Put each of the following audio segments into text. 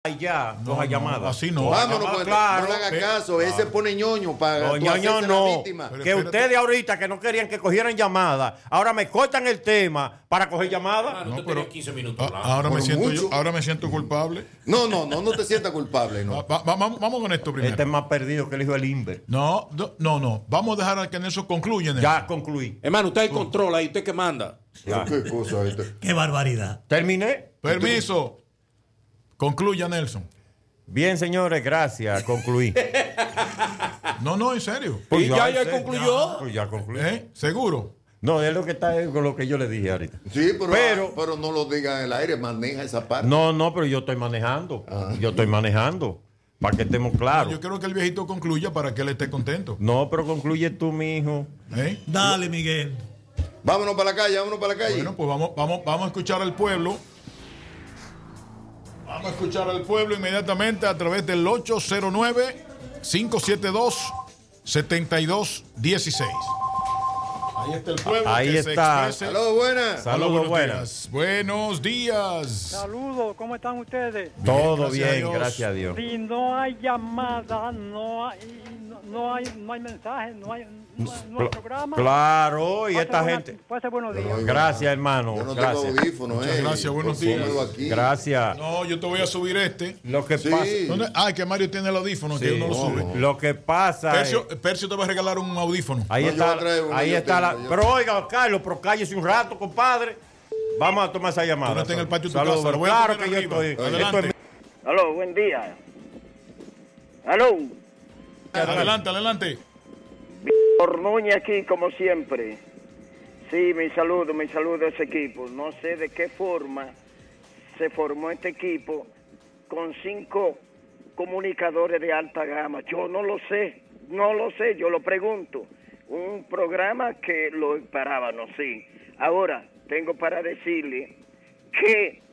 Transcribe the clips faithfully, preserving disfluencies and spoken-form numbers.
ya no, con la no, llamada. Así no. Vámonos, Ah, pues, claro. no le haga Pero- caso. Él se pone ñoño para No, tú ñoño hacerse la no. víctima. Pero Que espérate. ustedes ahorita que no querían que cogieran llamadas, ahora me cortan el tema para coger llamadas. Ah, No, usted pero- tenía quince minutos. A- hablando. ahora, me Por siento mucho. yo, ahora me siento culpable. No, no, no, no te sientas culpable, no. Va- va- va- vamos, vamos con esto primero. Este es más perdido que el hijo del Inver. No, no, no, no. Vamos a dejar a que Nelson concluya. Nelson. Ya concluí. Hermano, usted el control ahí, usted que manda. Ya. ¿Qué cosa este? Qué barbaridad. Terminé. Permiso. Concluya, Nelson. Bien, señores, gracias. Concluí. No, no, en serio. Y ya, en ya serio. concluyó. Pues ya concluí. ¿Eh? ¿Seguro? No, es lo que está con lo que yo le dije ahorita. Sí, pero, Pero- pero no lo diga en el aire, maneja esa parte. No, no, pero yo estoy manejando. Ah. Yo estoy manejando. Para que estemos claros. Yo quiero que el viejito concluya para que él esté contento. No, pero concluye tú, mi hijo. ¿Eh? Dale, Miguel. Vámonos para la calle, vámonos para la calle. Bueno, pues vamos, vamos, vamos a escuchar al pueblo. Vamos a escuchar al pueblo inmediatamente a través del ocho cero nueve, cinco siete dos, siete dos uno seis. Ahí está el pueblo. Ahí que está. Se exprese. Aló, buenas. Aló, Saludos, buenos buenas. días. Buenos días. Saludos, ¿cómo están ustedes? Todo gracias a bien, Dios. gracias a Dios. Si no hay llamada, no hay, no, no hay, no hay mensaje, no hay, no, no hay Cla- programa. Claro, y Pase esta buena- gente. Pase buenos días. Oiga, Gracias, hermano. Yo no tengo Gracias. audífonos, Muchas eh. gracias, buenos Pues pónmelo días. aquí. Gracias. No, yo te voy a subir este. Lo que Sí. pasa. ¿Dónde? Ah, que Mario tiene el audífono, que Sí. uno lo sube. Lo que pasa. Percio, es- Percio te va a regalar un audífono. Ahí No, yo está, voy a traer uno, ahí yo está tengo, la. yo- Pero oiga, Carlos, pero cállese un rato, compadre. Vamos a tomar esa llamada. Tú no estás en el patio de tu Saludos, casa, lo voy a claro poner que yo arriba. estoy. Adelante. Esto es Aló, buen día. Aló, Adelante, adelante. Ornuña aquí como siempre. Sí, mi saludo, mi saludo a ese equipo. No sé de qué forma se formó este equipo con cinco comunicadores de alta gama. Yo no lo sé, no lo sé, yo lo pregunto. Un programa que lo esperábamos, sí. Ahora, tengo para decirle que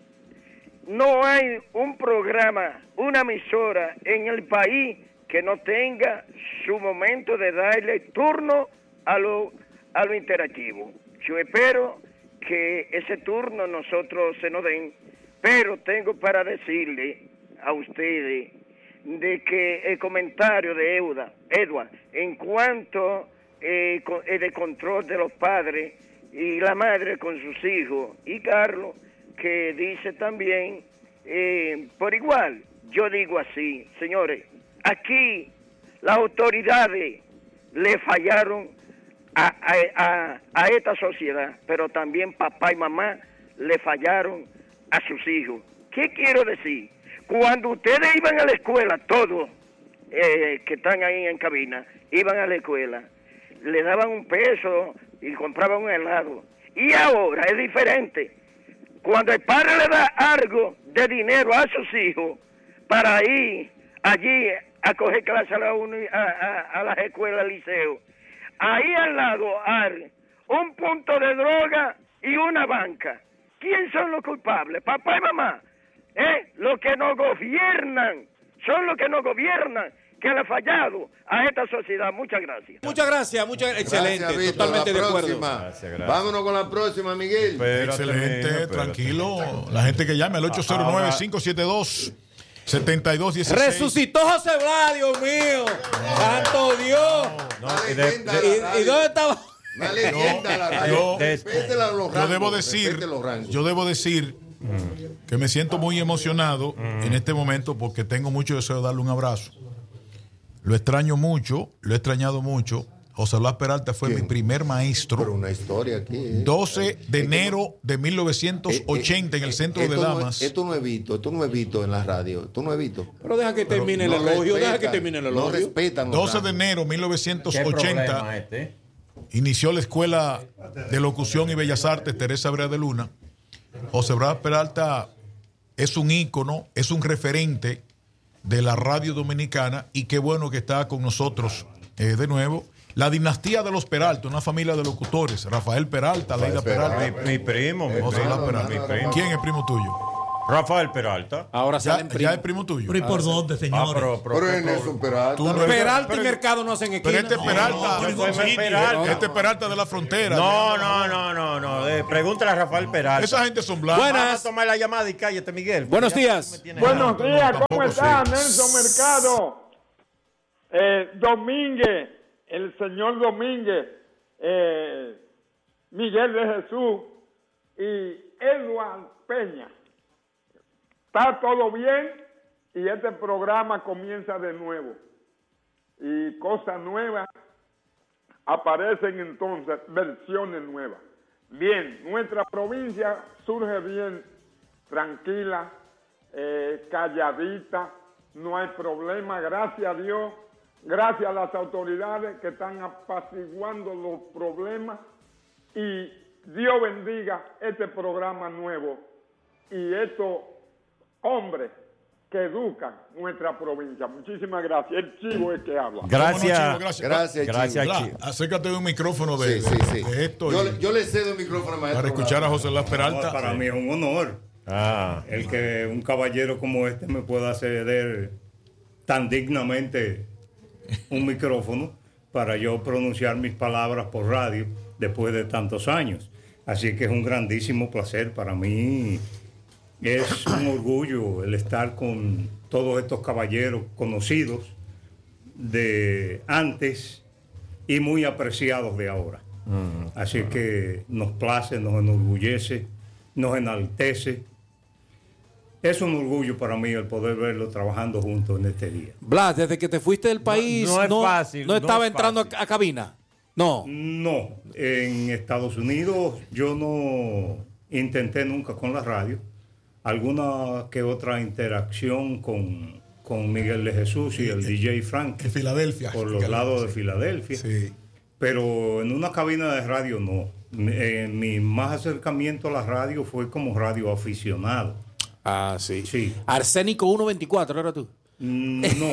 no hay un programa, una emisora en el país que no tenga su momento de darle turno a lo, a lo interactivo. Yo espero que ese turno nosotros se nos den, pero tengo para decirle a ustedes de que el comentario de Euda, Edward, en cuanto eh, co- eh, de control de los padres y la madre con sus hijos, y Carlos, que dice también, eh, por igual, yo digo así, señores, aquí las autoridades le fallaron a, a, a, a esta sociedad, pero también papá y mamá le fallaron a sus hijos. ¿Qué quiero decir? Cuando ustedes iban a la escuela, todos eh, que están ahí en cabina, iban a la escuela, le daban un peso y compraban un helado. Y ahora es diferente. Cuando el padre le da algo de dinero a sus hijos para ir allí a coger clase a la uni, a, a, a las escuelas, al liceo, ahí al lado hay un punto de droga y una banca. ¿Quién son los culpables? Papá y mamá. ¿Eh? Los que nos gobiernan. Son los que nos gobiernan, que le ha fallado a esta sociedad. Muchas gracias. Muchas gracias, muchas excelente, Gracias, Víctor. totalmente La de acuerdo. próxima. Gracias, gracias. Vámonos con la próxima, Miguel. Espérate, Excelente, mijo, espérate. tranquilo. La gente que llame al ocho cero nueve, cinco siete dos, siete dos uno seis. Resucitó José Blas, Dios mío. Santo Dios. No, Una y de- leyenda de- de la ¿Y, radio. y dónde estaba? Una leyenda de la radio. yo- Respétela a los Yo rangos, debo decir, respete los rangos. yo debo decir que me siento muy emocionado en este momento porque tengo mucho deseo de darle un abrazo. Lo extraño mucho, lo he extrañado mucho. José Blas Peralta fue ¿Quién? mi primer Pero maestro. una historia aquí. ¿eh? doce Es de que enero de no- mil novecientos ochenta eh, en el eh, centro de esto no- damas. esto no he visto, esto no he visto en la radio. Esto no he visto. Pero deja que termine el No elogio, deja que respetan, termine el No elogio. respetan. los doce de rangos. enero de mil novecientos ochenta ¿Qué problema este? inició la Escuela de Locución y Bellas Artes Teresa Brea de Luna. José Blas Peralta es un ícono, es un referente de la radio dominicana y qué bueno que está con nosotros eh, de nuevo. La dinastía de los Peralta, una familia de locutores. Rafael Peralta, Leida Peralta, Peralta. Mi, mi primo, mi José Blas primo, Peralta. mi primo. ¿Quién es primo tuyo? Rafael Peralta. Ahora Ya, salen ya primos. es primo tuyo. ¿Pero y por dónde, Ah, señores? pero, pero, Pero en eso, Peralta. Tú no eres- Peralta y pero- Mercado no hacen esquina. Pero este es Peralta. no, no, ningún no, sitio. Peralta. Este es Peralta de la frontera. No, no, no, no, no. de- pregúntale a Rafael Peralta. Esa gente son blancos. Buenas. Vamos a tomar la llamada y cállate, Miguel. Buenos Ya días. tú me tienes Buenos harto. días, tampoco ¿cómo sé. está Nelson Mercado? Eh, Domínguez, el señor Domínguez, eh, Miguel de Jesús y Edward Peña. Está todo bien y este programa comienza de nuevo. Y cosas nuevas aparecen entonces, versiones nuevas. Bien, nuestra provincia surge bien, tranquila, eh, calladita, no hay problema, gracias a Dios, gracias a las autoridades que están apaciguando los problemas y Dios bendiga este programa nuevo y estos hombres que educan nuestra provincia. Muchísimas gracias. El Chivo es que habla. Gracias. Vámonos, Chivo, gracias. Gracias, Gracias, Chivo. Bla, Chivo. acércate de un micrófono de, Sí, sí, sí. de esto Yo, y- le- yo le cedo el micrófono al maestro. para escuchar a José Las No, Peralta. para mí es un honor Ah. el que un caballero como este me pueda ceder tan dignamente un micrófono para yo pronunciar mis palabras por radio después de tantos años. Así que es un grandísimo placer para mí. Es un orgullo el estar con todos estos caballeros conocidos de antes y muy apreciados de ahora. Así que nos place, nos enorgullece, nos enaltece. Es un orgullo para mí el poder verlos trabajando juntos en este día. Blas, desde que te fuiste del país, no es fácil, no no estaba es entrando fácil. a, a cabina. No. No, en Estados Unidos yo no intenté nunca con la radio. Alguna que otra interacción con, con Miguel de Jesús y el D J Frank En Filadelfia. por los lados de Filadelfia. Sí. Pero en una cabina de radio no. Mi, eh, mi más acercamiento a la radio fue como radio aficionado. Ah, sí. Sí. Arsénico ciento veinticuatro, ¿era tú? Mm, No.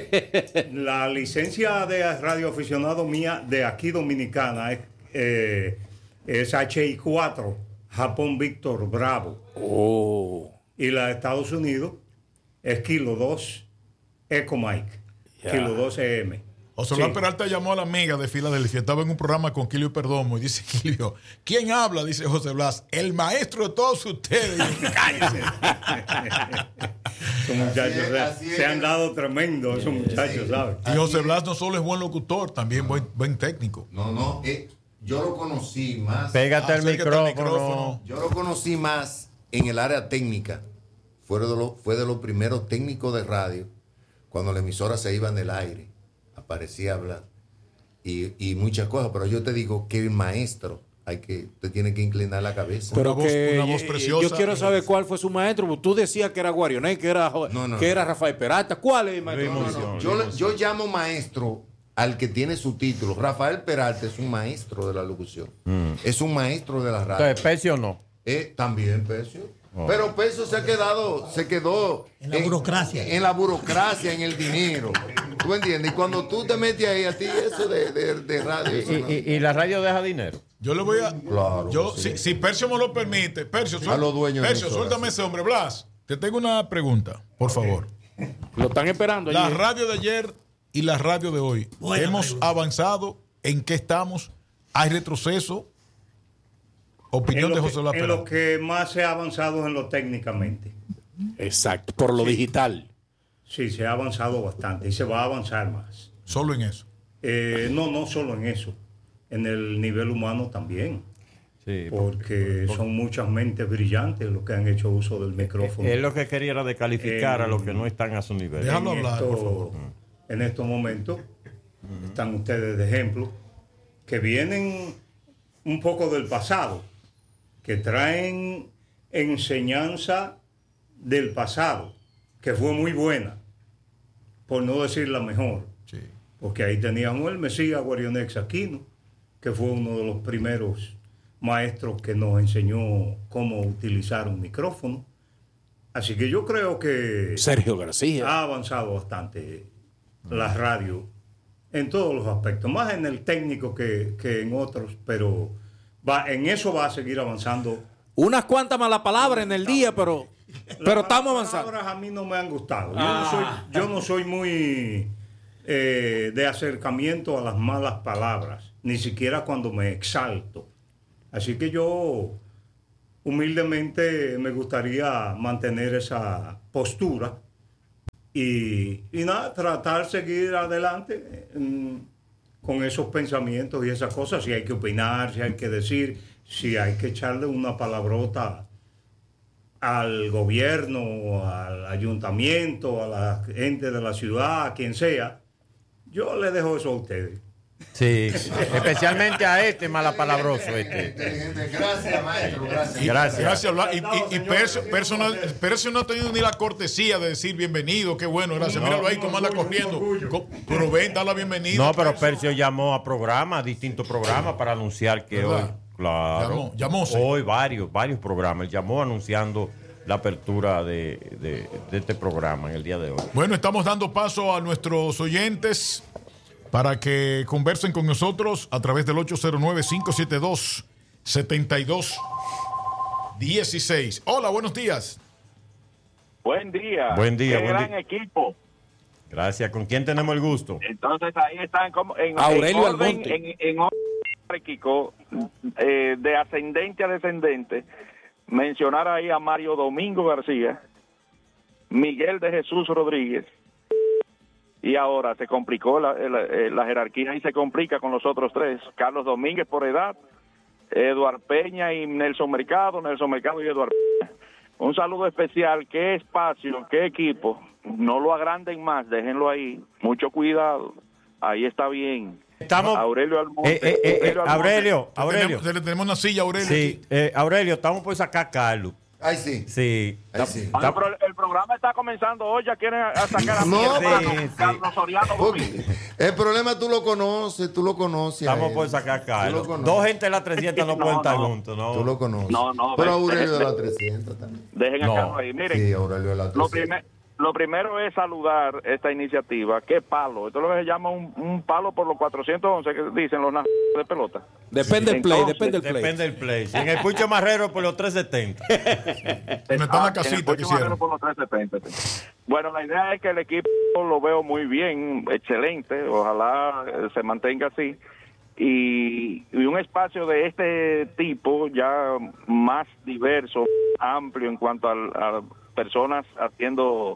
La licencia de radio aficionado mía de aquí dominicana es, eh, es H I cuatro, Japón Víctor Bravo. Oh. Y la de Estados Unidos es Kilo dos, Eco Mike. Ya. Kilo dos E M. José Sí. Las Peralta llamó a la amiga de Filadelfia. Estaba en un programa con Quilio Perdomo y dice Quilio, ¿quién habla? Dice José Blas, el maestro de todos ustedes. Y yo, cállese. Esos muchachos es, se- así es. se han dado tremendo, esos muchachos, ¿sabes? Y José Blas no solo es buen locutor, también buen, buen técnico. No, no, eh, yo lo conocí más. Pégate al Acércate al micrófono. micrófono. Yo lo conocí más en el área técnica. Fue de, lo- fue de los primeros técnicos de radio, cuando la emisora se iba en el aire. Aparecía a hablar. Y, y muchas cosas, pero yo te digo que el maestro, hay que, usted tiene que inclinar la cabeza. Pero voz- que una voz eh, preciosa. yo quiero saber cuál fue su maestro. Porque tú decías que era Guarionet, que era, Jo- No, no, que no. era Rafael Peralta. ¿Cuál es el maestro? Luis No, no, no. Monción. Yo, le- yo llamo maestro al que tiene su título. Rafael Peralta es un maestro de la locución. Es un maestro de la radio. Entonces, Percio no. Eh, también Percio. Pero Percio se ha quedado, se quedó En la burocracia. En la burocracia, en el dinero. ¿Tú entiendes? Y cuando tú te metes ahí, a ti eso de, de, de radio. Y, eso no. y- y la radio deja dinero. Yo le voy a. Claro, yo, sí. si, si Percio me lo permite, Percio, A los dueños de Percio, emisoras, suéltame sí. ese hombre. Blas, te tengo una pregunta, por favor. Lo están esperando. La allí. radio de ayer y la radio de hoy, Buena ¿hemos pregunta. avanzado? ¿En qué estamos? ¿Hay retroceso? Opinión En de lo, José Las que, en lo Peralta. que más se ha avanzado es en lo técnicamente. Exacto, por lo digital. Sí, se ha avanzado bastante y se va a avanzar más. Solo en eso. Eh, no, no solo en eso, en el nivel humano también, Sí, porque son muchas mentes brillantes los que han hecho uso del micrófono. él lo que quería era descalificar a los que no están a su nivel. Déjalo en, hablar, esto- por favor. en estos momentos están ustedes de ejemplo, que vienen un poco del pasado, que traen enseñanza del pasado, que fue muy buena, por no decir la mejor. Sí. Porque ahí teníamos el Mesías Guarionex Aquino, que fue uno de los primeros maestros que nos enseñó cómo utilizar un micrófono. Así que yo creo que Sergio García. ha avanzado bastante la radio en todos los aspectos, más en el técnico que, que en otros, pero va, en eso va a seguir avanzando. Unas cuantas malas palabras en el día, pero Pero estamos avanzando. Las palabras a mí no me han gustado. Yo, Ah. no, soy, yo no soy muy eh, de acercamiento a las malas palabras, ni siquiera cuando me exalto. Así que yo humildemente me gustaría mantener esa postura y, y nada, tratar de seguir adelante mm, con esos pensamientos y esas cosas. Si hay que opinar, si hay que decir, si hay que echarle una palabrota al gobierno, al ayuntamiento, a la gente de la ciudad, a quien sea, yo le dejo eso a ustedes. Sí, especialmente a este malapalabroso. Este. Gracias, maestro. Gracias. Y- Gracias. Gracias. Bla- Y, y, y Percio, personal, Percio no ha tenido ni la cortesía de decir bienvenido, qué bueno, gracias. Míralo ahí cómo anda corriendo. Co- Pero ven, da la bienvenida. No, pero Percio llamó a programas, distintos programas, para anunciar que hoy. ¿Verdad? Claro. Llamó, llamóse. Hoy varios, varios programas. Él llamó anunciando la apertura de, de, de este programa en el día de hoy. Bueno, estamos dando paso a nuestros oyentes para que conversen con nosotros a través del ocho cero nueve, cinco siete dos, siete dos uno seis. Hola, buenos días. Buen día. Buen día, Qué buen gran día. equipo. Gracias. ¿Con quién tenemos el gusto? Entonces ahí están como en, Aurelio en orden, Almonte. en, en orden jerárquico, eh, de ascendente a descendente, mencionar ahí a Mario Domingo García, Miguel de Jesús Rodríguez, y ahora se complicó la, la, la jerarquía y se complica con los otros tres, Carlos Domínguez por edad, Eduard Peña y Nelson Mercado, Nelson Mercado y Eduard Peña. Un saludo especial, qué espacio, qué equipo, no lo agranden más, déjenlo ahí, mucho cuidado, ahí está bien. Estamos. Aurelio Almonte. Eh, eh, eh, Aurelio Almonte. Aurelio, Aurelio. Tenemos, le tenemos una silla, Aurelio. Sí, eh, Aurelio, estamos por sacar a Carlos. Ay, sí. Sí. Ay, sí. Ah, pero el, el programa está comenzando hoy, ya quieren a- a sacar a No, mierda, sí, sí. Carlos Soriano Domínguez. Porque el problema tú lo conoces, tú lo conoces. a Estamos él. por sacar a Tú Carlos. lo conoces. Dos gente de las trescientas no, No, pueden estar no. juntos, ¿no? Tú lo conoces. No, no, Pero ve- Aurelio ve- de la trescientas también. Dejen No. a Carlos ahí. Miren, Sí, Aurelio de la lo, trescientas. primer- lo primero es saludar esta iniciativa. ¿Qué palo? Esto es lo que se llama un, un palo por los cuatrocientos once que dicen los nacionales de pelota. Depende del play, Entonces, depende del play. Depende del play. Si en el Pucho Marrero por los trescientos setenta. Me está en la casita en el que Pucho hicieron. Marrero por los trescientos setenta, sí. Bueno, la idea es que el equipo lo veo muy bien, excelente. Ojalá eh, se mantenga así. Y, y un espacio de este tipo, ya más diverso, amplio en cuanto al- a, personas haciendo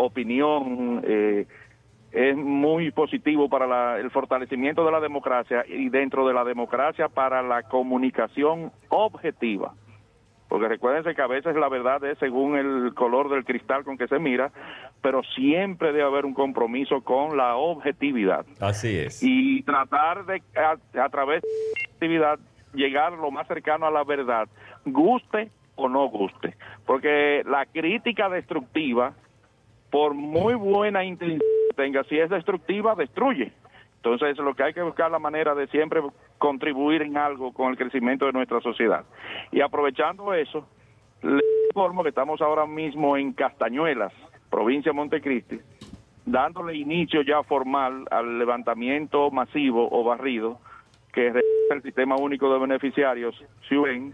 opinión, eh, es muy positivo para la- el fortalecimiento de la democracia y dentro de la democracia para la comunicación objetiva. Porque recuérdense que a veces la verdad es según el color del cristal con que se mira, pero siempre debe haber un compromiso con la objetividad Así es. y tratar de a, a través de la actividad llegar lo más cercano a la verdad, guste o no guste, porque la crítica destructiva, por muy buena intención que tenga, si es destructiva, destruye. Entonces, lo que hay que buscar la manera de siempre contribuir en algo con el crecimiento de nuestra sociedad. Y aprovechando eso, les informo que estamos ahora mismo en Castañuelas, provincia de Montecristi, dándole inicio ya formal al levantamiento masivo o barrido que realiza el Sistema Único de Beneficiarios, SIUBEN,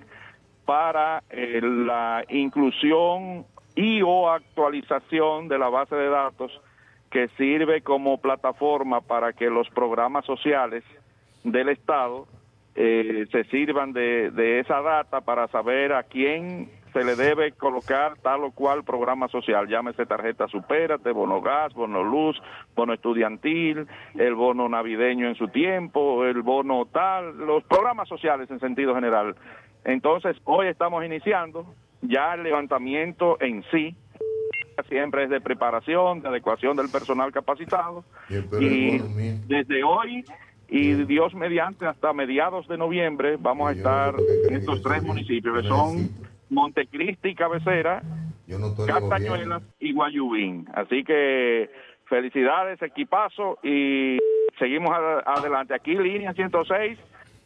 para eh, la inclusión y o actualización de la base de datos que sirve como plataforma para que los programas sociales del Estado eh, se sirvan de, de esa data para saber a quién se le debe colocar tal o cual programa social, llámese tarjeta Supérate, bono gas, bono luz, bono estudiantil, el bono navideño en su tiempo, el bono tal, los programas sociales en sentido general. Entonces, hoy estamos iniciando ya el levantamiento en sí, siempre es de preparación, de adecuación del personal capacitado, Y el peor y es bono mío. desde hoy y Dios mediante hasta mediados de noviembre vamos a Sí, yo estar no sé por qué en creen estos que tres soy- municipios que yo son necesito. Montecristi, Cabecera, Yo no estoy en el Castañuelas gobierno. y Guayubín. Así que felicidades, equipazo, y seguimos a- adelante. Aquí línea ciento seis,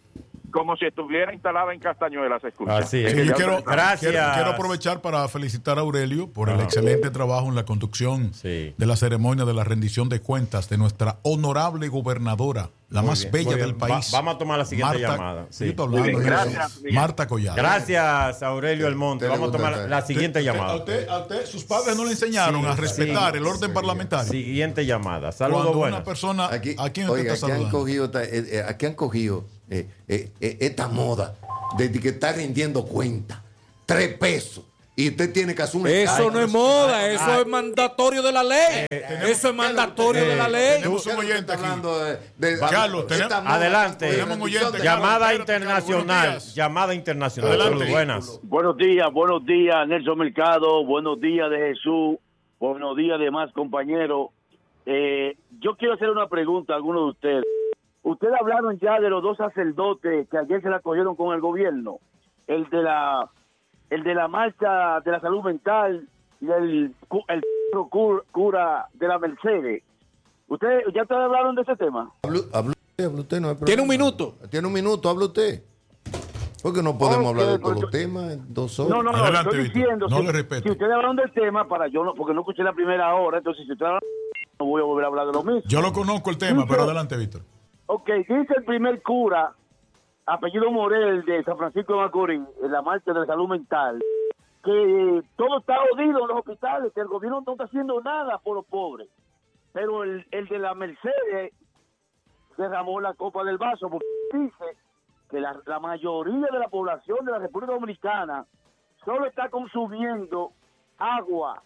como si estuviera instalada en Castañuelas, se escucha. Así es. Sí, yo Ya quiero, está. Gracias. quiero, quiero aprovechar para felicitar a Aurelio por el Ajá. excelente trabajo en la conducción Sí. de la ceremonia de la rendición de cuentas de nuestra honorable gobernadora la Muy más bien, bella muy del bien. país. Va- vamos a tomar la siguiente Marta- llamada. Sí. Yo estoy hablando Muy bien, de gracias, eso. Miguel. Marta Collado. Gracias, Aurelio Almonte. Te le Vamos a tomar gusta la, la estar. siguiente Usted- llamada. A usted, a usted, sus padres no le enseñaron Sí, a respetar sí. el orden parlamentario. Siguiente llamada. Saludos Cuando buenas. una persona, Aquí, ¿a quién usted oiga, está aquí han saludando? cogido, esta- eh, eh, aquí han cogido eh, eh, eh, esta moda de que está rindiendo cuenta. Tres pesos. Y usted tiene que hacer un Eso escándalo. no es moda, eso es mandatorio de la ley. Eso es mandatorio de la ley. Tenemos un oyente aquí. Hablando de, de- Carlos, esta tenemos- moda Adelante. de Tenemos un rendición oyente. de Llamada Espérate, Carlos, internacional. buenos días. Llamada internacional. Adelante. Saludos buenas. Buenos días, buenos días, Nelson Mercado, buenos días de Jesús, buenos días demás compañeros. Eh, yo quiero hacer una pregunta a algunos de ustedes. Ustedes hablaron ya de los dos sacerdotes que ayer se la cogieron con el gobierno, el de la el de la marcha de la salud mental y el, cu- el cura, cura de la Mercedes. ¿Ustedes ya ustedes hablaron de ese tema? Habla habla usted, habla usted, no hay Tiene un problema. minuto. Tiene un minuto, habla usted. Porque no podemos Ok, hablar de pues todos yo- los temas en dos horas. No, no, no, Adelante, estoy Víctor. diciendo, No si, le respete. si ustedes hablaron del tema, para yo no, porque no escuché la primera hora, entonces si ustedes hablaron, no voy a volver a hablar de lo mismo. Yo lo conozco el tema, Sí, pero pero- adelante, Víctor. Ok, dice el primer cura, apellido Morel, de San Francisco de Macorís, en la marcha de la salud mental, que todo está jodido en los hospitales, que el gobierno no está haciendo nada por los pobres. Pero el, el de la Mercedes derramó la copa del vaso, porque dice que la, la mayoría de la población de la República Dominicana solo está consumiendo agua,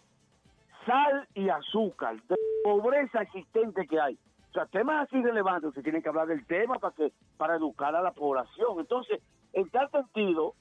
sal y azúcar, de pobreza existente que hay. O sea, temas así relevantes, se tienen que hablar del tema para que para educar a la población. Entonces, en tal sentido,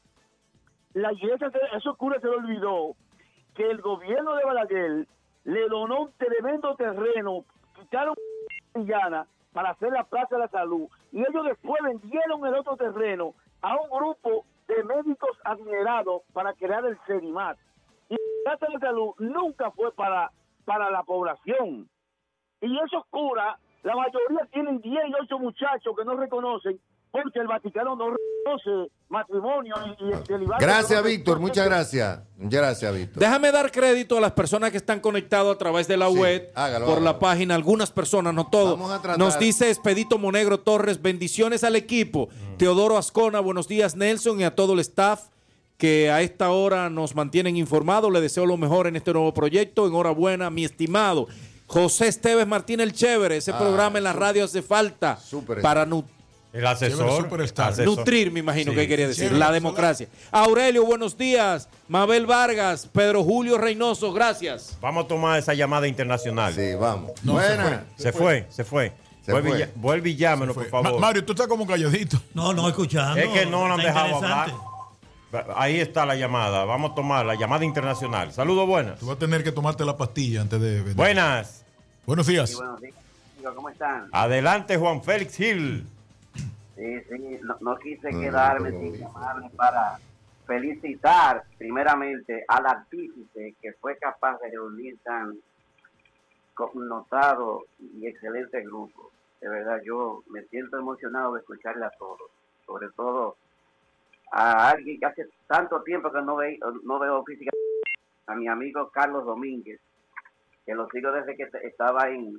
la iglesia, se- esos curas se le olvidó que el gobierno de Balaguer le donó un tremendo terreno, quitaron Villana para hacer la Plaza de la Salud, y ellos después vendieron el otro terreno a un grupo de médicos adinerados para crear el CERIMAT. Y la Plaza de la Salud nunca fue para, para la población. Y esos curas, la mayoría tienen diez y ocho muchachos que no reconocen, porque el Vaticano no reconoce matrimonio y, y el celibato. Gracias, no Víctor. reconoce. Muchas gracias. Muchas gracias, Víctor. Déjame dar crédito a las personas que están conectadas a través de la Sí, web, hágalo, por la hágalo. página, algunas personas, no todos. Vamos a tratar- Nos dice Expedito Monegro Torres, bendiciones al equipo. Teodoro Ascona, buenos días Nelson y a todo el staff que a esta hora nos mantienen informados. Le deseo lo mejor en este nuevo proyecto. Enhorabuena, mi estimado. José Esteves Martín el Chévere, ese Ah, programa en la súper- radio hace falta súper para nu- El asesor. Chévere, superstar. asesor. nutrir, me imagino Sí. que quería decir, Chévere, la absoluto. democracia. Aurelio, buenos días. Mabel Vargas, Pedro Julio Reynoso, gracias. Vamos a tomar esa llamada internacional. Sí, vamos. No, se Buena. Se fue, se fue. Se vuelve, fue. y ll- vuelve y llámenos, por Ma- favor. Mario, tú estás como calladito. No, no, escuchando. Es que no lo han Está dejado hablar. interesante. Ahí está la llamada. Vamos a tomar la llamada internacional. Saludos buenas. Tú vas a tener que tomarte la pastilla antes de venir. Buenas. Buenos días. Buenos días, ¿cómo están? Adelante, Juan Félix Gil. Sí, sí, no, no quise No, quedarme no, no, sin no. llamarme para felicitar primeramente al artífice que fue capaz de reunir tan connotado y excelente grupo. De verdad, yo me siento emocionado de escucharle a todos, sobre todo a alguien que hace tanto tiempo que no, ve, no veo físicamente, a mi amigo Carlos Domínguez, que lo sigo desde que estaba en,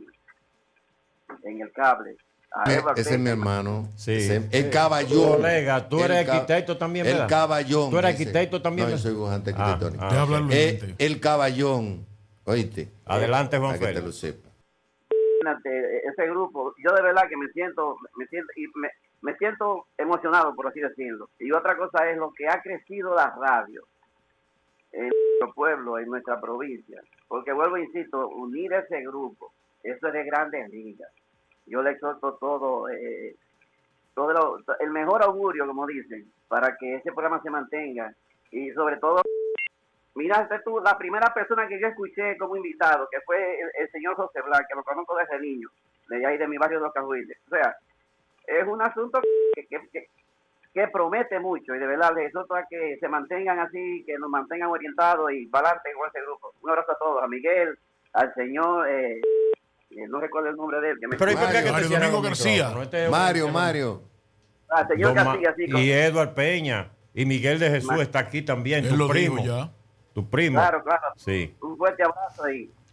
en el cable. A Eh, Edward Ese es mi Peña. hermano. Sí. Ese- el caballón. Colega, tú eres El ca- arquitecto también, ¿verdad? El caballón. Tú eres dice. arquitecto también, No, yo ¿verdad? soy dibujante Ah, arquitectónico. ah, Deja hablarlo Eh, evidente. el caballón. Oíste. Adelante, Juan Para que te Félix. lo sepa. Imagínate, ese grupo, yo de verdad que me siento, me siento, y me, me siento emocionado, por así decirlo. Y otra cosa es lo que ha crecido la radio en nuestro pueblo, en nuestra provincia. Porque vuelvo, insisto, unir ese grupo, eso es de grandes ligas. Yo le exhorto todo, eh, todo lo- el mejor augurio, como dicen, para que ese programa se mantenga. Y sobre todo, miraste tú, la primera persona que yo escuché como invitado, que fue el, el señor José Blanc, que lo conozco desde niño, de ahí de mi barrio de Los Cajuiles. O sea, es un asunto que, que, que, que promete mucho, y de verdad les exhorto a que se mantengan así, que nos mantengan orientados y para adelante con ese grupo. Un abrazo a todos, a Miguel, al señor, eh, eh, no recuerdo el nombre de él. Que me Pero ¿y por qué que te Mario cierran Domingo los García. micrófonos? Este es un- Mario, Mario. Ah, señor Don Ma- García, sí, con- Y Edward Peña. Y Miguel de Jesús Ma- está aquí también, Él tu lo primo. dijo ya. Tu primo. claro, claro. Sí. Un fuerte abrazo y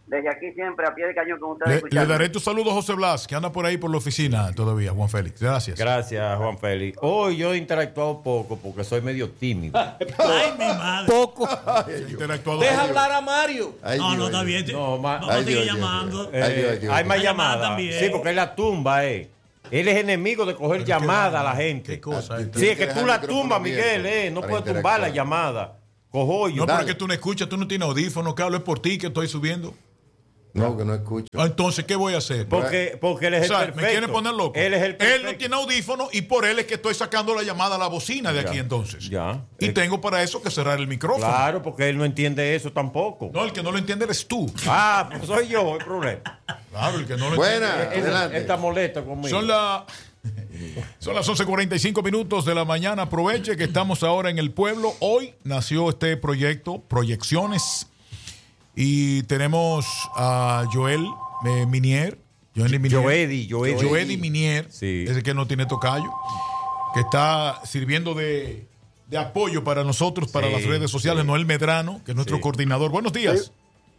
desde aquí siempre a pie de cañón con ustedes. Le, escuchando. le daré tu saludo a José Blas, que anda por ahí por la oficina todavía, Juan Félix. Gracias. Gracias, Juan Félix. Hoy yo he interactuado poco porque soy medio tímido. Ay, mi madre. Poco. Interactuado. Deja hablar a Mario. Ay, No, Dios, no, ay, está Dios. bien. No, ma- Vamos Ay, a seguir Dios, Dios, llamando. Dios. Ay, Dios, Eh, Dios. hay más Hay llamada llamadas. también. Sí, porque él la tumba, eh. Él es enemigo de coger llamadas a la gente. ¿Qué cosa? Ah, este? Sí, es que Deja tú el la micrófono tumbas, abierto Miguel, eh. No para puedes tumbar la interactuar. llamada. Cojollo. No, pero Dale. es que tú no escuchas, tú no tienes audífono, Carlos, es por ti que estoy subiendo. No, que no escucho. Ah, entonces, ¿qué voy a hacer? Porque, porque él es O el sea, perfecto. me quiere poner loco. Él es el perfecto. Él no tiene audífono y por él es que estoy sacando la llamada a la bocina de Ya, aquí entonces. ya. Y Eh, tengo para eso que cerrar el micrófono. Claro, porque él no entiende eso tampoco. No, el que no lo entiende eres tú. Ah, pues soy yo el problema. Claro, el que no lo Buena, entiende. Él- adelante. él está molesto conmigo. Son, la, son las once cuarenta y cinco minutos de la mañana. Aproveche que estamos ahora en el pueblo. Hoy nació este proyecto, Proyecciones. Y tenemos a Joel eh, Minier. Joel Minier. Joedi, Joedi. Joedi Minier. Sí. Ese que no tiene tocayo. Que está sirviendo de, de apoyo para nosotros, para Sí, las redes sociales. sí. Noel Medrano, que es nuestro Sí. coordinador. Buenos días.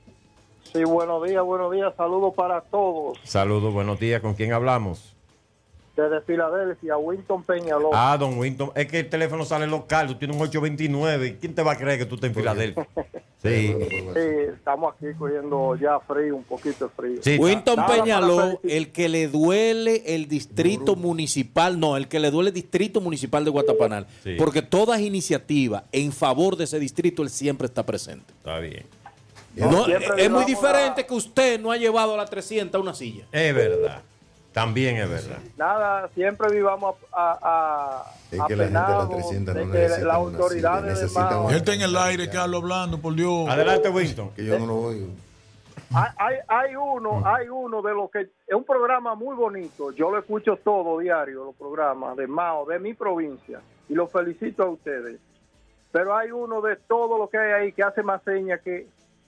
Sí, buenos días, buenos días. Saludos para todos. Saludos, buenos días. ¿Con quién hablamos? Desde Filadelfia, Winston Peñaló. Ah, don Winton. Es que el teléfono sale local. Tú tienes un ocho veintinueve. ¿Quién te va a creer que tú estás en Filadelfia? Sí. Sí, estamos aquí cogiendo ya frío, un poquito de frío. Sí, Winton Nada para Peñaló, felicitar. el que le duele el distrito municipal, no, el que le duele el distrito municipal de Guatapanal, Sí. porque todas iniciativas en favor de ese distrito, él siempre está presente. Está bien. No, siempre es muy vivamos diferente que usted no ha llevado a la trescientos a una silla. Es verdad. También es verdad. Nada, siempre vivamos a, a, Es que la gente de la apenados trescientos de no que necesita las una silla, autoridades del necesitan Mao- Él está en el aire, Carlos, hablando, por Dios. Adelante, Winston. Que yo no lo oigo. Hay, hay, hay uno, hay uno de los que es un programa muy bonito. Yo lo escucho todo diario, los programas de Mao, de mi provincia, y los felicito a ustedes. Pero hay uno de todo lo que hay ahí que hace más señas que,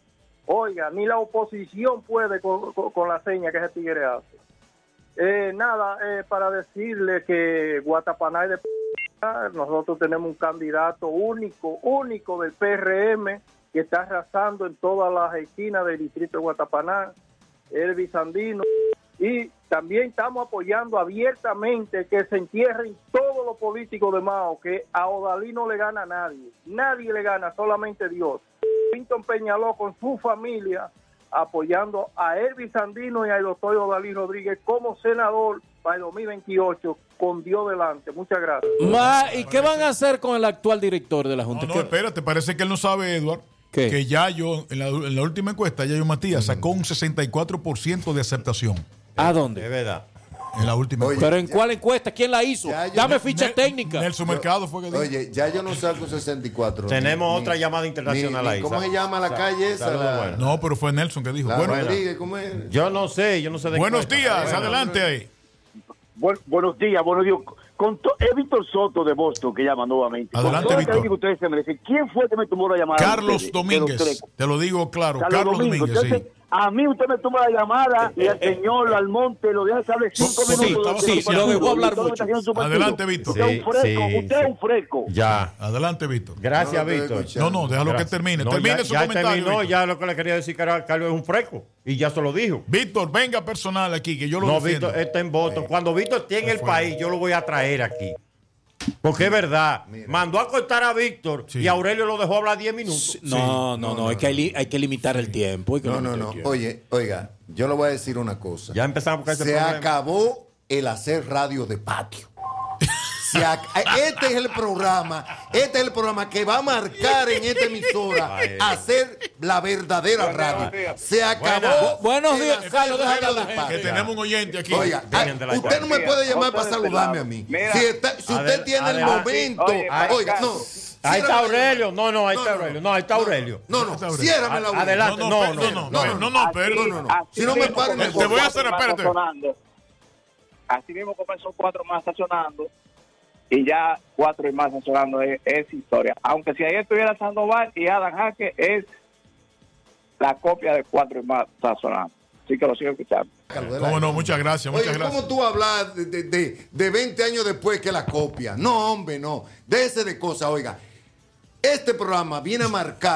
oiga, ni la oposición puede con, con, con la seña que ese tigre hace. Eh, nada, eh, para decirle que Guatapaná es de P R M, nosotros tenemos un candidato único, único del P R M que está arrasando en todas las esquinas del distrito de Guatapaná, Elvis Sandino, y también estamos apoyando abiertamente que se entierren todos los políticos de Mao, que a Odalí no le gana a nadie, nadie le gana, solamente Dios. Winton Peñaló con su familia apoyando a Elvis Sandino y al doctor Odalí Rodríguez como senador para el dos mil veintiocho con Dios delante. Muchas gracias. Ma, ¿y qué van a hacer con el actual director de la No, Junta? no, ¿Qué- espérate, parece que él no sabe, Edward, ¿Qué? que ya yo, en la, en la última encuesta, Yayo Matías sacó un sesenta y cuatro por ciento de aceptación. ¿A Es dónde? verdad. En la última Oye, encuesta. ¿Pero en cuál encuesta? ¿Quién la hizo? Ya, yo- Dame ficha Nel- técnica. Nelson Mercado fue que dijo. Oye, ya yo no saco sesenta y cuatro. Tenemos Ni- otra ni- llamada internacional ni- ni- ahí. ¿Cómo Sal- se llama la sal- calle esa? saludos, La- buenas. No, pero fue Nelson que dijo. La Bueno, Rodríguez, ¿cómo es? Yo no sé, yo no sé de buenos encuesta. días, Bueno, adelante ahí. Buen- buenos días, buenos días. Con to- es Víctor Soto de Boston que llama nuevamente. Adelante, Con todo el Víctor. cariño que ustedes se merecen. ¿Quién fue que me tomó la llamada? Carlos Ustedes, de los Domínguez, tres. te lo digo claro, Carlos, Carlos Domingo. Domínguez, Entonces, sí. a mí usted me toma la llamada y al señor Almonte lo deja saber cinco Sí, minutos. sí, de sí, su lo partido, dejó hablar y todo lo que está mucho. haciendo en su partido. Adelante, Víctor. Usted es un Sí, fresco, sí, usted es sí. un fresco. Ya. Adelante, Víctor. Gracias, No, no te Víctor. escuchando. No, no, déjalo Gracias. que termine. No, termine ya, su ya comentario. terminó, Víctor. ya lo que le quería decir que era- Carlos es un freco. Y ya se lo dijo. Víctor, venga personal aquí, que yo lo No, defiendo. Víctor está en voto. Cuando Víctor esté en el país, yo lo voy a traer aquí. Porque es verdad. Mandó a cortar a Víctor Sí. y Aurelio lo dejó hablar diez minutos. No, no, no, hay, que, li- hay que limitar el tiempo. hay que No, no, limitar no. el tiempo. Oye, oiga, yo le voy a decir una cosa. Ya empezamos con ese Se problema. acabó el hacer radio de patio. Se ac- Este es el programa, este es el programa que va a marcar en esta emisora Ay. hacer la verdadera radio. Se acabó. Bu- buenos el días, hacer Carlos, déjale radio a la de gente. patio. Que tenemos un oyente aquí. Oiga, Dejen de la ay, usted no me llamada. puede llamar José para de este saludarme lado. a mí. Mira. Si, está- si usted Adel- tiene el adelante. momento, Oye, oiga, no. Ahí está ciérrame la Aurelio. llamada. No, no, ahí No, está no, Aurelio. No, ahí está Aurelio. No, no, Está Aurelio. ciérrame la boca. Adelante. No, No, no, no, no, no, no, no, no, pero- No, no, no. Si no me mismo paro, me comenzó Te voy a cuatro hacer, más espérate. estacionando. Así mismo comenzó cuatro más estacionando y ya cuatro y más estacionando es, es historia. Aunque si ahí estuviera Sandoval y Adam Jaque es la copia de cuatro y más estacionando. Así que lo sigo escuchando. Cómo no, muchas gracias, muchas Oye, gracias. ¿cómo tú hablas de, de, de, de veinte años después que la copia? No, hombre, no. Déjese de cosas, oiga. Este programa viene a marcar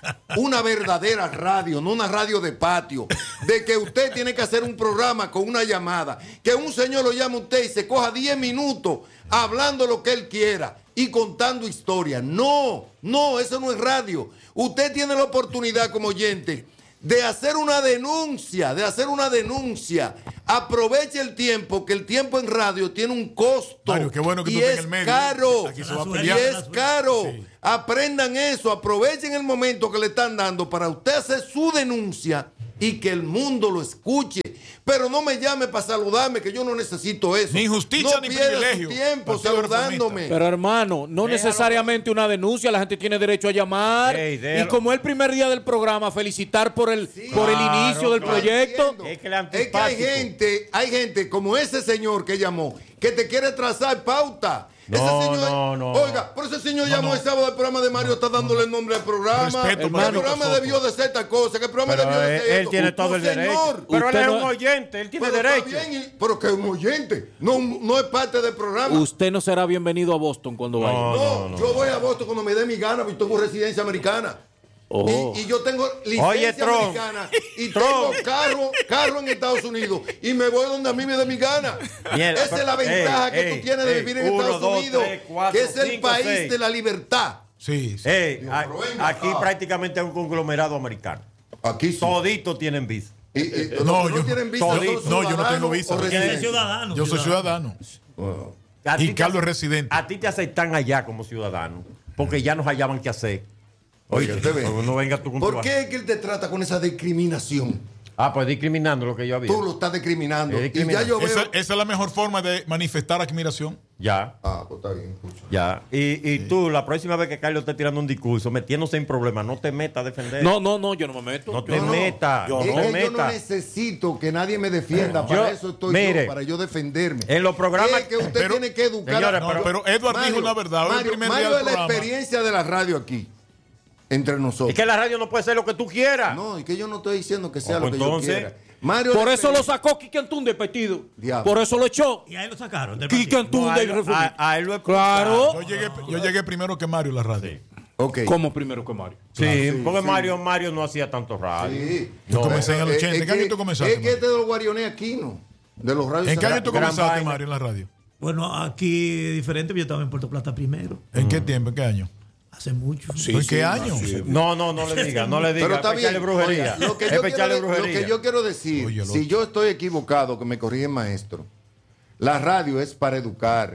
una verdadera radio, no una radio de patio, de que usted tiene que hacer un programa con una llamada, que un señor lo llame a usted y se coja diez minutos hablando lo que él quiera y contando historias. No, no, eso no es radio. Usted tiene la oportunidad como oyente de hacer una denuncia, de hacer una denuncia. Aproveche el tiempo, que el tiempo en radio tiene un costo. Mario, qué bueno que y tú estés es en el medio. caro. Aquí se va a Y pelear. es caro. Sí. Aprendan eso, aprovechen el momento que le están dando para usted hacer su denuncia y que el mundo lo escuche. Pero no me llame para saludarme, que yo no necesito eso. Ni justicia no ni pierda privilegio. su tiempo Partido saludándome. Pero hermano, no Déjalo. necesariamente una denuncia, la gente tiene derecho a llamar. Ey, y déjalo. como el primer día del programa, felicitar por el, Sí. por el Claro, inicio del claro. proyecto. Entiendo. Es que el Es que hay antipático. gente, hay gente como ese señor que llamó, que te quiere trazar pauta. No, ese señor, no, no, Oiga, por ese señor No, llamó no. el sábado al programa de Mario, está dándole el nombre al programa. Respeto, el Mario programa Cosoco. debió de ser esta cosa, que el programa Pero debió de él, ser él esto. tiene No, todo el señor. derecho. Pero él Usted es no- un oyente, él tiene Pero está derecho. bien, y- pero que es un oyente, no, no es parte del programa. Usted no será bienvenido a Boston cuando vaya. No, No, no, no. yo voy a Boston cuando me dé mi gana, porque tengo residencia americana. Oh. Y, y yo tengo licencia Oye, Trump. americana y Trump. tengo carro, carro en Estados Unidos y me voy donde a mí me dé mi gana. Mierda, Esa es la pero- ventaja ey, que ey, tú tienes de ey, vivir en uno, Estados dos, Unidos, tres, cuatro, que es el cinco, país seis. de la libertad. Sí, sí. Ey, a- pero venga aquí acá. prácticamente es un conglomerado americano. Aquí sí. Toditos tienen visa. Y- y- los No, que no yo- tienen visa todito. son No, yo no tengo ciudadanos visa. o Yo soy Eres residentes. ciudadano. Yo soy ciudadano. Wow. A Y ti te Carlos es ace- residente. A ti te aceptan allá como ciudadano, porque ya nos hallaban qué hacer. Oye, Oye, usted ve. no venga tú con ¿Por tu- qué es que él te trata con esa discriminación? Ah, pues discriminando lo que yo había. Tú lo estás discriminando. Es Y ya discriminando. yo veo. Esa, esa es la mejor forma de manifestar admiración. Ya, Ah, pues está bien, escucha. ya. Y, y tú, la próxima vez que Carlos esté tirando un discurso, metiéndose en problemas, no te metas a defender. No, no, no, yo no me meto. No te No, no. metas. Yo No Es te que yo no metas. necesito que nadie me defienda. Yo- Para eso estoy mire, yo, para yo defenderme. en los programas- Es que usted Pero- tiene que educar. Señores, No, pero- pero, Edward Mario, dijo una verdad. Hoy el Mario, primer Mario día es del la programa. experiencia de la radio aquí, entre nosotros. Es que la radio no puede ser lo que tú quieras. No, y que yo no estoy diciendo que sea Oh, lo pues que entonces- yo quiera. Mario Por es eso la lo sacó Quique Antún del partido. Diablo. Por eso lo echó. Y ahí lo sacaron. del Quique partido. Antún No, a del él- Reformista. a- a él lo Claro. Yo llegué, yo llegué primero que Mario a la radio. Ok. Como primero que Mario. Sí, sí, porque sí. Mario, Mario no hacía tanto radio. Sí. Yo comencé en el Eh, ochenta. es ¿En qué año que- tú comenzaste, Es que Mario? este de los Guariones Aquino, de los radios ¿En qué año tú cerrados. comenzaste, vaina. Mario, en la radio? Bueno, aquí es diferente, pero yo estaba en Puerto Plata primero. ¿En qué tiempo? ¿En qué año? Hace mucho. ¿En qué año? No, no, no le diga, no le diga. Pero está es para echarle bien. brujería. Oiga, lo, que Es yo para quiero, echarle de- lo brujería. que yo quiero decir, Oye, el si otro. yo estoy equivocado, que me corrige el maestro, la radio es para educar.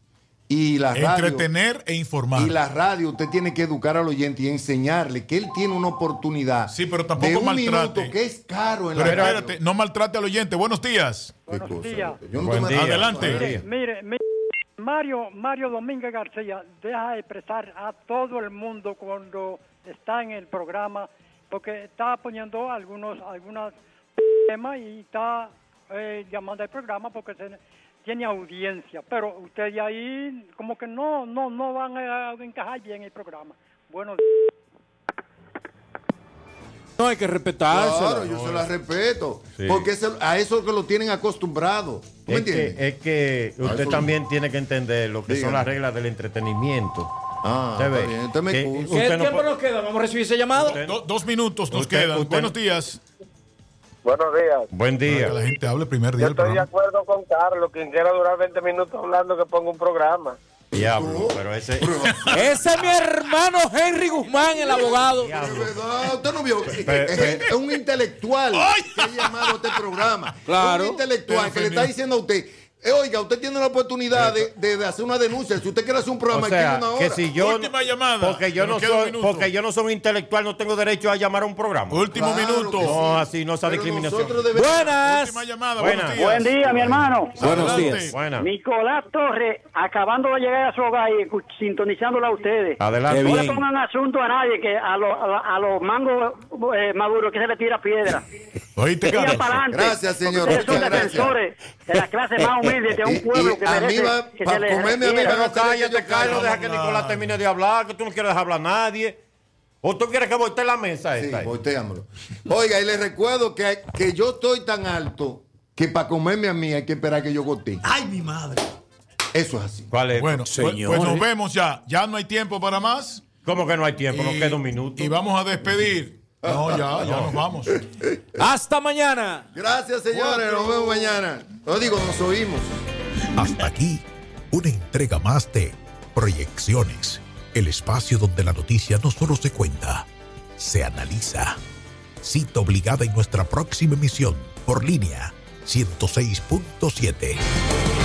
Y la radio, Entretener e informar. y la radio, usted tiene que educar al oyente y enseñarle que él tiene una oportunidad Sí, pero tampoco de un maltrate. minuto que es caro en Pero la radio. espérate, no maltrate al oyente. Buenos días. ¿Qué Buenos cosa? días. Yo no Buen estoy día. Adelante. Buen día. Mire, mire, Mario, Mario Domínguez García deja de expresar a todo el mundo cuando está en el programa, porque está poniendo algunos algunos temas y está eh, llamando al programa porque se, tiene audiencia, pero ustedes ahí como que no no no van a encajar bien en el programa. Bueno, No hay que respetárselo. Claro, yo se la respeto. Sí. Porque es el- a eso que lo tienen acostumbrado. ¿Tú me Es que, entiendes? es que Ah, usted eso- también tiene que entender lo que son Dígame. las reglas del entretenimiento. Ah, Usted está ve bien, usted me que excusa. ¿Qué usted no tiempo puede- nos queda? Vamos a recibir ese llamado. Usted- Do- dos minutos nos Usted- quedan. usted- Buenos días. Buenos días. Buen día. Que la gente hable primer Yo día del estoy de programa. acuerdo con Carlos. Quien quiera durar veinte minutos hablando, que ponga un programa. Diablo, pero ese. Ese es mi hermano Henry Guzmán, el abogado. Es verdad, usted no vio. Es, Pe- es- pe- es un intelectual que ha llamado a este programa. Claro. Un intelectual que le está diciendo a usted. eh, oiga, usted tiene la oportunidad de, de- de hacer una denuncia. Si usted quiere hacer un programa, O sea, aquí en una que hora. si yo Última llamada. porque yo Nos no queda un soy minuto. porque yo no soy un intelectual, no tengo derecho a llamar a un programa. Último Claro minuto. que sí. No, así no esa Pero discriminación. nosotros debemos- Buenas. Última llamada. Buena. Buenos días. Buen día, mi hermano. Buenos Adelante. días. Buena. Nicolás Torres, acabando de llegar a su hogar y escu- sintonizándola a ustedes. Adelante. Qué No le bien. pongan asunto a nadie, que a, los a, los- a los mangos eh, maduros que se le tira piedra. Oíste, Sigan Carlos. para adelante. Gracias, señor. Ustedes son Muchas gracias. defensores de la clase más humilde de Y- un pueblo y que a mí merece va- que pa' se le comerme a mí requiera. van a- Pero cállate, yo Carlos, callo. deja que Nicolás termine de hablar, que tú no quieres dejar hablar a nadie. ¿O tú quieres que voltee la mesa Sí, esta? ahí? volteámoslo. Oiga, y les recuerdo que, que yo estoy tan alto que para comerme a mí hay que esperar que yo gote. Ay, mi madre. Eso es así. ¿Cuál es? Bueno, pues, Señores. pues nos vemos ya. Ya no hay tiempo para más. ¿Cómo que no hay tiempo? Nos Y- queda un minuto. Y vamos a despedir. No, ya, ya nos vamos. Hasta mañana. Gracias, señores. Nos vemos mañana. Lo digo, nos oímos. Hasta aquí, una entrega más de Proyecciones, el espacio donde la noticia no solo se cuenta, se analiza. Cita obligada en nuestra próxima emisión por línea ciento seis punto siete.